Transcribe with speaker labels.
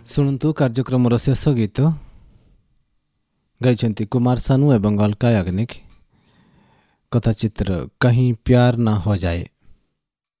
Speaker 1: शुणु कार्यक्रम शेष गीत गाई कुमार सानू एवं अलका याग्निक कथाचित्र कहीं प्यार ना हो जाए।